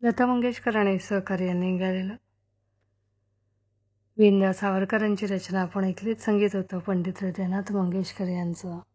लता मंगेशकरांनी सहकार्याने गायलेलं विंदा सावरकरांची रचना आपण ऐकलीत. संगीत होतं पंडित हृदयनाथ मंगेशकर यांचं.